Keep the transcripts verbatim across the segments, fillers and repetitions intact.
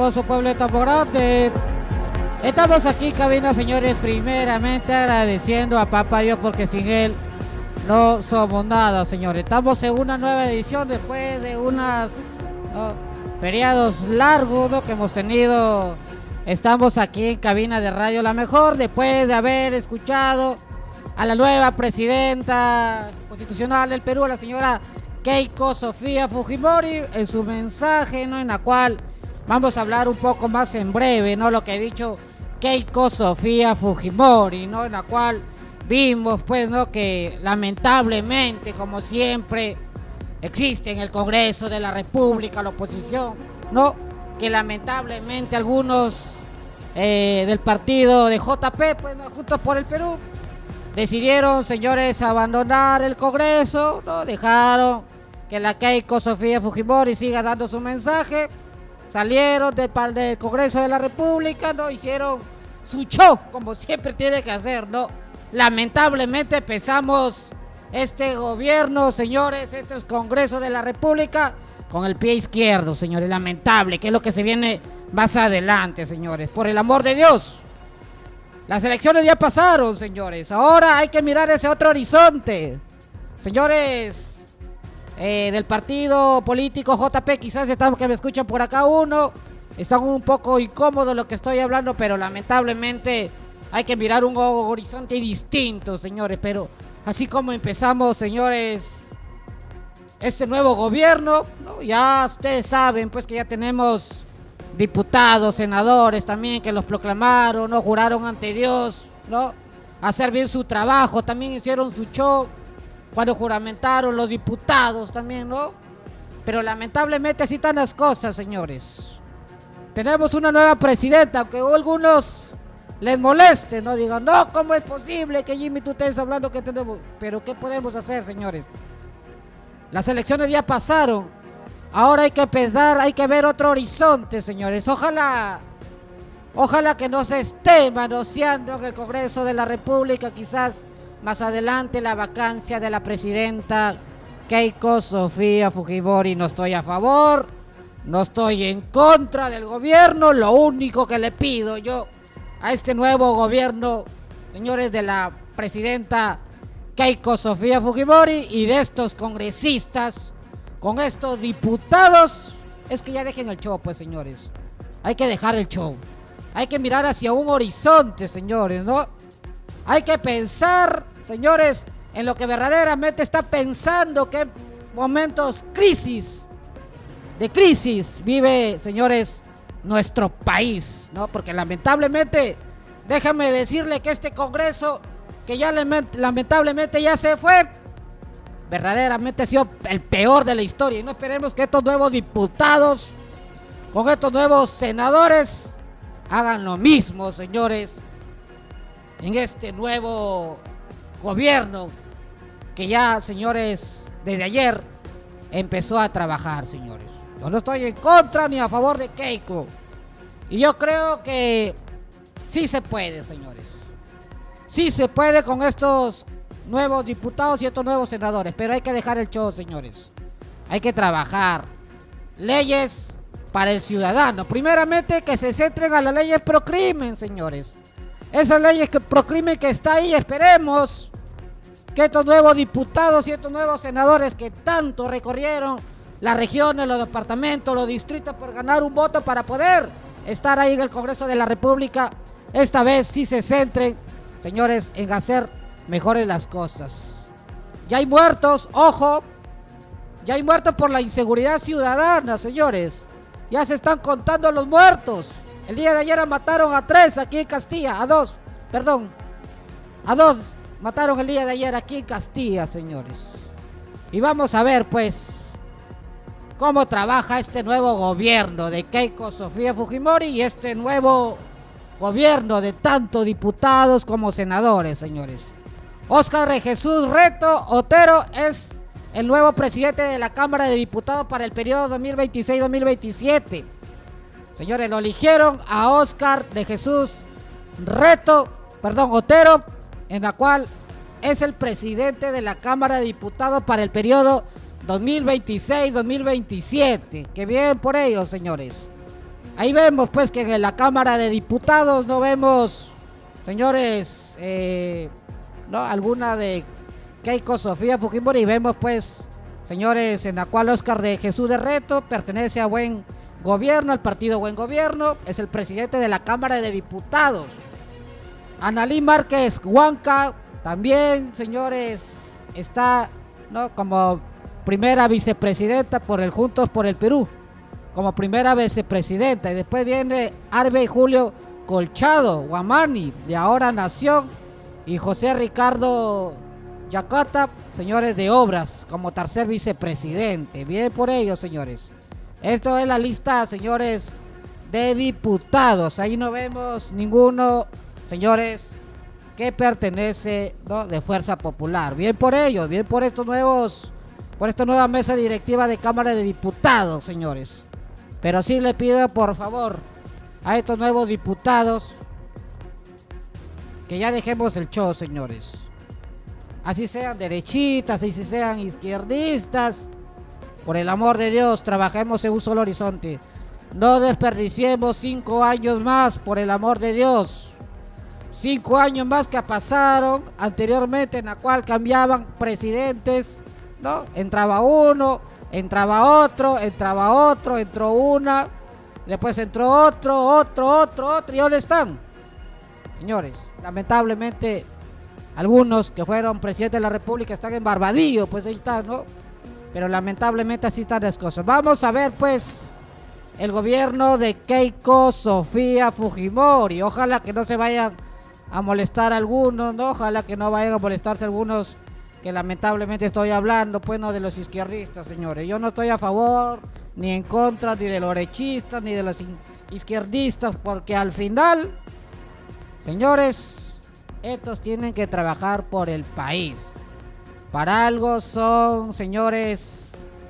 hermoso pueblo de Tambo Grande. Estamos aquí en cabina, señores, primeramente agradeciendo a Papá Dios porque sin él no somos nada, señores. Estamos en una nueva edición después de unos ¿no? feriados largos ¿no? que hemos tenido. Estamos aquí en cabina de Radio La Mejor después de haber escuchado a la nueva presidenta constitucional del Perú, a la señora Keiko Sofía Fujimori, en su mensaje, ¿no? En la cual vamos a hablar un poco más en breve, ¿no? Lo que ha dicho Keiko Sofía Fujimori, ¿no? En la cual vimos, pues, ¿no? Que lamentablemente, como siempre, existe en el Congreso de la República la oposición, ¿no? Que lamentablemente algunos eh, del partido de J P, pues, ¿no? Juntos por el Perú, decidieron, señores, abandonar el Congreso, ¿no? Dejaron que la Keiko Sofía Fujimori siga dando su mensaje. Salieron del, del Congreso de la República, ¿no? Hicieron su show, como siempre tiene que hacer, ¿no? Lamentablemente empezamos este gobierno, señores, estos Congresos de la República, con el pie izquierdo, señores. Lamentable, que es lo que se viene más adelante, señores. Por el amor de Dios. Las elecciones ya pasaron, señores. Ahora hay que mirar ese otro horizonte. Señores eh, del partido político J P, quizás estamos que me escuchan por acá uno. Están un poco incómodos lo que estoy hablando, pero lamentablemente hay que mirar un horizonte distinto, señores. Pero así como empezamos, señores, este nuevo gobierno, ¿no? Ya ustedes saben, pues, que ya tenemos diputados, senadores también que los proclamaron, ¿no? Juraron ante Dios, ¿no? Hacer bien su trabajo, también hicieron su show cuando juramentaron los diputados también, ¿no? Pero lamentablemente así están las cosas, señores. Tenemos una nueva presidenta, aunque a algunos les moleste, ¿no? Digan, no, ¿cómo es posible que Jimmy tú estés hablando que tenemos? Pero ¿qué podemos hacer, señores? Las elecciones ya pasaron. Ahora hay que pensar, hay que ver otro horizonte, señores. Ojalá, ojalá que no se esté manoseando en el Congreso de la República, quizás más adelante, la vacancia de la presidenta Keiko Sofía Fujimori. No estoy a favor, no estoy en contra del gobierno. Lo único que le pido yo a este nuevo gobierno, señores, de la presidenta Keiko Sofía Fujimori y de estos congresistas, con estos diputados, es que ya dejen el show, pues, señores. Hay que dejar el show. Hay que mirar hacia un horizonte, señores, ¿no? Hay que pensar, señores, en lo que verdaderamente está pensando, qué momentos crisis, de crisis vive, señores, nuestro país, ¿no? Porque lamentablemente, déjame decirle que este Congreso, que ya lamentablemente ya se fue, verdaderamente ha sido el peor de la historia. Y no esperemos que estos nuevos diputados, con estos nuevos senadores, hagan lo mismo, señores, en este nuevo gobierno que ya, señores, desde ayer empezó a trabajar, señores. Yo no estoy en contra ni a favor de Keiko. Y yo creo que sí se puede, señores. Sí se puede con estos nuevos diputados y estos nuevos senadores, pero hay que dejar el show, señores. Hay que trabajar leyes para el ciudadano. Primeramente, que se centren a las leyes pro crimen, señores. Esas leyes que pro crimen que está ahí, esperemos que estos nuevos diputados y estos nuevos senadores que tanto recorrieron las regiones, los departamentos, los distritos por ganar un voto para poder estar ahí en el Congreso de la República, esta vez sí se centren, señores, en hacer mejores las cosas. Ya hay muertos, ojo, ya hay muertos por la inseguridad ciudadana, señores. Ya se están contando los muertos. El día de ayer mataron a tres aquí en Castilla, a dos, perdón, a dos mataron el día de ayer aquí en Castilla, señores. Y vamos a ver, pues, cómo trabaja este nuevo gobierno de Keiko Sofía Fujimori y este nuevo gobierno de tanto diputados como senadores, señores. Óscar de Jesús Reto Otero es el nuevo presidente de la Cámara de Diputados para el periodo dos mil veintiséis dos mil veintisiete. Señores, lo eligieron a Óscar de Jesús Reto, perdón, Otero, en la cual es el presidente de la Cámara de Diputados para el periodo dos mil veintiséis dos mil veintisiete. Que bien por ellos, señores. ahí vemos pues que en la Cámara de Diputados no vemos, señores, eh, no, alguna de Keiko Sofía Fujimori, y vemos pues, señores, en la cual Oscar de Jesús de Reto pertenece a Buen Gobierno, al partido Buen Gobierno, es el presidente de la Cámara de Diputados. Analí Márquez Huanca también, señores, está, ¿no?, como primera vicepresidenta por el Juntos por el Perú, como primera vicepresidenta. Y después viene Arbe Julio Colchado Guamani, de Ahora Nación, y José Ricardo Yacata, señores, de Obras, como tercer vicepresidente. Bien por ellos, señores. Esto es la lista, señores, de diputados. Ahí no vemos ninguno, señores, que pertenece, ¿no?, de Fuerza Popular. Bien por ellos, bien por estos nuevos, por esta nueva mesa directiva de Cámara de Diputados, señores. Pero sí le pido, por favor, a estos nuevos diputados que ya dejemos el show, señores. Así sean derechitas, así sean izquierdistas, por el amor de Dios, trabajemos en un solo horizonte. No desperdiciemos cinco años más, por el amor de Dios. Cinco años más que pasaron anteriormente, en la cual cambiaban presidentes, ¿no? Entraba uno, entraba otro, entraba otro, entró una, después entró otro, otro, otro, otro, y ¿dónde están? Señores, lamentablemente, algunos que fueron presidentes de la República están en Barbadillo, pues ahí están, ¿no? Pero lamentablemente así están las cosas. Vamos a ver, pues, el gobierno de Keiko Sofía Fujimori. Ojalá que no se vayan a molestar algunos, ¿no? Ojalá que no vayan a molestarse algunos, que lamentablemente estoy hablando, pues, no de los izquierdistas, señores. Yo no estoy a favor, ni en contra, ni de los derechistas, ni de los izquierdistas, porque al final, señores, estos tienen que trabajar por el país. Para algo son, señores,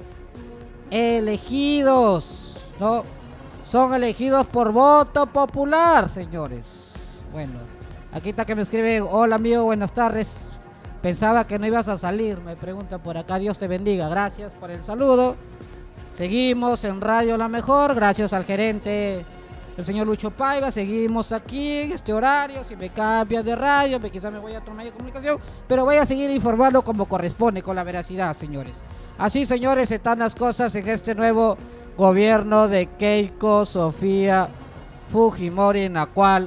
elegidos, ¿no? Son elegidos por voto popular, señores. Bueno, aquí está que me escribe: hola amigo, buenas tardes. Pensaba que no ibas a salir, me pregunta por acá. Dios te bendiga, gracias por el saludo. Seguimos en Radio La Mejor, gracias al gerente, el señor Lucho Paiva. Seguimos aquí en este horario. Si me cambias de radio, me, quizás me voy a otro medio de comunicación, pero voy a seguir informando como corresponde, con la veracidad, señores. Así, señores, están las cosas en este nuevo gobierno de Keiko Sofía Fujimori, en la cual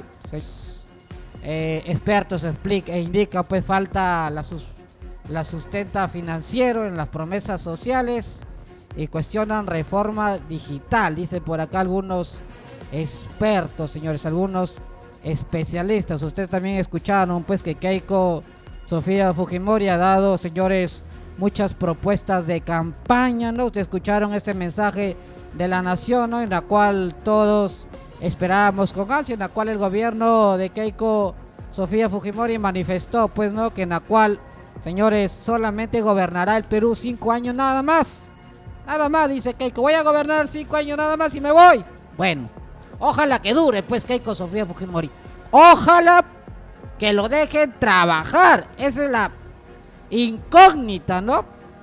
eh, expertos explican e indican, pues, falta la, sus, la sustenta financiero en las promesas sociales y cuestionan reforma digital. Dicen por acá algunos expertos, señores, algunos especialistas. Ustedes también escucharon, pues, que Keiko Sofía Fujimori ha dado, señores, muchas propuestas de campaña, ¿no? Ustedes escucharon este mensaje de la nación, ¿no?, en la cual todos esperábamos con ansia, en la cual el gobierno de Keiko Sofía Fujimori manifestó, pues, ¿no?, que en la cual, señores, solamente gobernará el Perú cinco años nada más. Nada más, dice Keiko, voy a gobernar cinco años nada más y me voy. Bueno, ojalá que dure, pues, Keiko Sofía Fujimori. Ojalá que lo dejen trabajar. Esa es la incógnita, ¿no?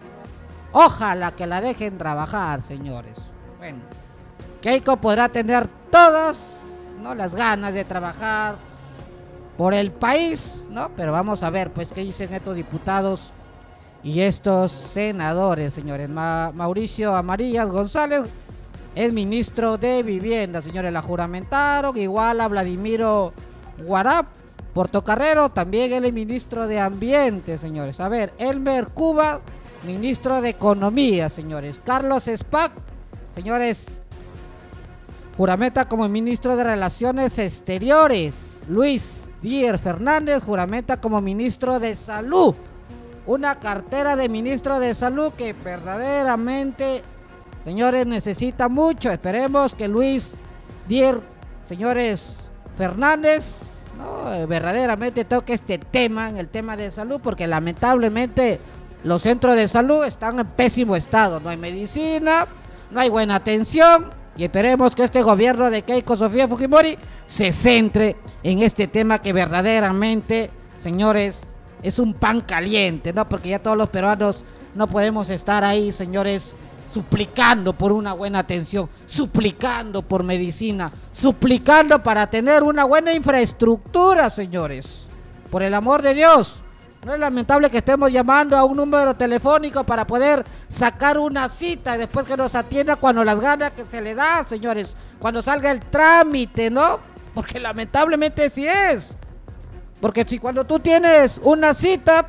Ojalá que la dejen trabajar, señores. Bueno, Keiko podrá tener todas, ¿no?, las ganas de trabajar por el país, ¿no? Pero vamos a ver, pues, qué dicen estos diputados y estos senadores, señores. Ma Mauricio Amarillas González es ministro de Vivienda, señores, la juramentaron. Igual a Vladimiro Guarap Portocarrero, también él es ministro de Ambiente, señores. A ver, Elmer Cuba, ministro de Economía, señores. Carlos Spack, señores, juramenta como ministro de Relaciones Exteriores. Luis Dier Fernández juramenta como ministro de Salud. Una cartera de ministro de Salud que verdaderamente, señores, necesita mucho. Esperemos que Luis Dier, señores, Fernández, no, verdaderamente toque este tema, en el tema de salud, porque lamentablemente los centros de salud están en pésimo estado. No hay medicina, no hay buena atención, y esperemos que este gobierno de Keiko Sofía Fujimori se centre en este tema que verdaderamente, señores, es un pan caliente, ¿no? Porque ya todos los peruanos no podemos estar ahí, señores, suplicando por una buena atención, suplicando por medicina, suplicando para tener una buena infraestructura, señores. Por el amor de Dios. No es lamentable que estemos llamando a un número telefónico para poder sacar una cita y después que nos atienda cuando las ganas que se le da, señores, cuando salga el trámite, ¿no? Porque lamentablemente sí es. Porque si cuando tú tienes una cita,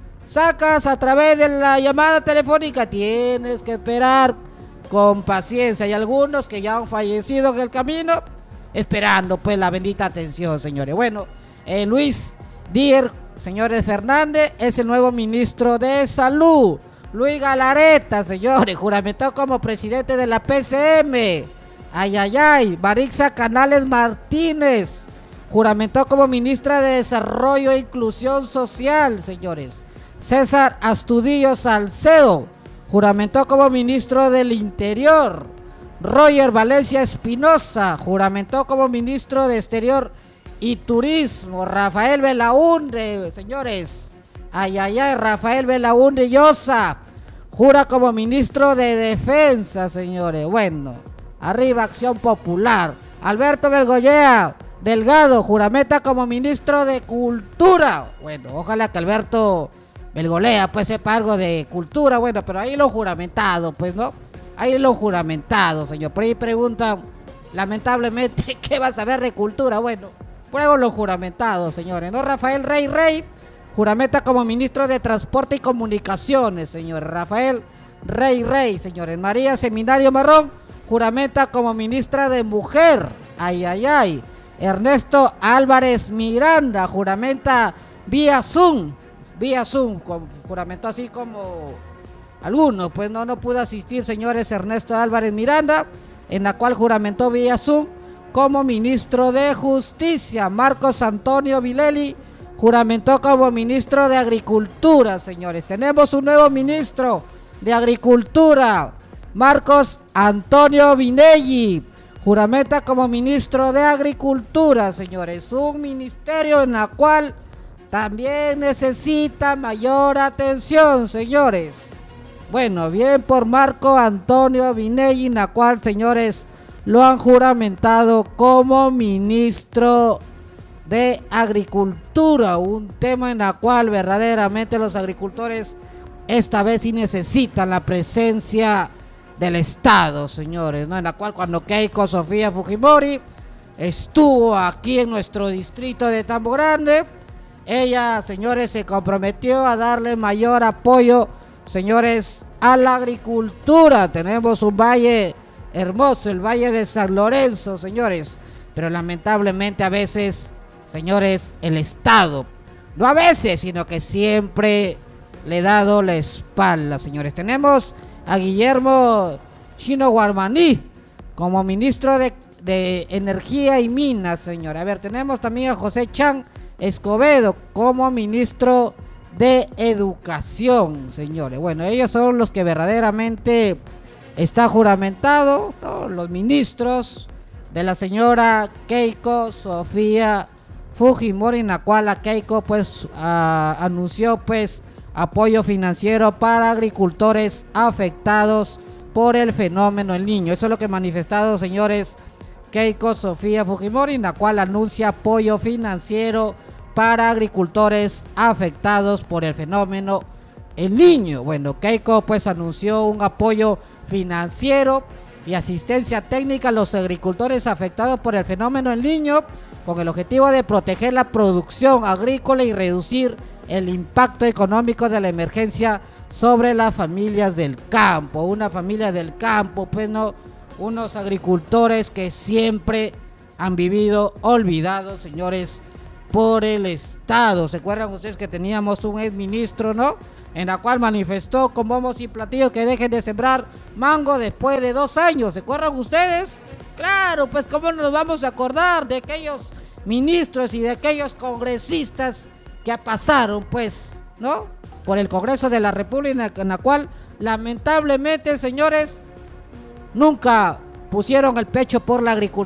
sacas a través de la llamada telefónica, tienes que esperar con paciencia. Hay algunos que ya han fallecido en el camino, esperando pues la bendita atención, señores. Bueno, eh, Luis Dier, señores Fernández, es el nuevo ministro de Salud. Luis Galareta, señores, juramentó como presidente de la P C M. Ay, ay, ay. Marixa Canales Martínez juramentó como ministra de Desarrollo e Inclusión Social, señores. César Astudillo Salcedo juramentó como ministro del Interior. Roger Valencia Espinosa juramentó como ministro de Exterior y Turismo. Rafael Belaúnde, señores, ay, ay, ay, Rafael Belaúnde Llosa jura como ministro de Defensa, señores. Bueno, arriba Acción Popular. Alberto Bergollea Delgado juramenta como ministro de Cultura. Bueno, ojalá que Alberto Belgolea pues sepa algo de cultura. Bueno, pero ahí lo juramentado, pues, ¿no? Ahí lo juramentado, señor. Por ahí preguntan, lamentablemente, ¿qué va a saber de cultura? Bueno, luego lo juramentado, señores, ¿no? Rafael Rey Rey juramenta como ministro de Transporte y Comunicaciones, señores. Rafael Rey Rey, señores. María Seminario Marrón juramenta como ministra de Mujer. Ay, ay, ay. Ernesto Álvarez Miranda juramenta vía Zoom. Vía Zoom, juramentó así como algunos, pues no, no pudo asistir, señores. Ernesto Álvarez Miranda, en la cual juramentó vía Zoom como ministro de Justicia. Marcos Antonio Vileli juramentó como ministro de Agricultura, señores. Tenemos un nuevo ministro de Agricultura, Marcos Antonio Vinelli, juramenta como ministro de Agricultura, señores. Un ministerio en la cual también necesita mayor atención, señores. Bueno, bien por Marco Antonio Vinelli, en la cual, señores, lo han juramentado como ministro de Agricultura. Un tema en la cual verdaderamente los agricultores esta vez sí necesitan la presencia del Estado, señores, ¿no? En la cual cuando Keiko Sofía Fujimori estuvo aquí en nuestro distrito de Tambo Grande, ella, señores, se comprometió a darle mayor apoyo, señores, a la agricultura. Tenemos un valle hermoso, el Valle de San Lorenzo, señores, pero lamentablemente a veces, señores, el Estado, no a veces, sino que siempre le ha dado la espalda, señores. Tenemos a Guillermo Chino Guarmaní como ministro de, de Energía y Minas, señor. A ver, tenemos también a José Chan Escobedo como ministro de Educación, señores. Bueno, ellos son los que verdaderamente está juramentado, todos los ministros de la señora Keiko Sofía Fujimori, en la cual la Keiko pues uh, anunció pues apoyo financiero para agricultores afectados por el fenómeno El Niño. Eso es lo que ha manifestado, señores, Keiko Sofía Fujimori, en la cual anuncia apoyo financiero para agricultores afectados por el fenómeno El Niño. Bueno, Keiko pues anunció un apoyo financiero y asistencia técnica a los agricultores afectados por el fenómeno El Niño, con el objetivo de proteger la producción agrícola y reducir el impacto económico de la emergencia sobre las familias del campo. Una familia del campo, pues no, unos agricultores que siempre han vivido olvidados, señores, por el Estado. ¿Se acuerdan ustedes que teníamos un exministro, no? En la cual manifestó con bombos y platillos que dejen de sembrar mango después de dos años. ¿Se acuerdan ustedes? Claro, pues cómo nos vamos a acordar de aquellos ministros y de aquellos congresistas que pasaron, pues, ¿no? Por el Congreso de la República, en la cual lamentablemente, señores, nunca pusieron el pecho por la agricultura.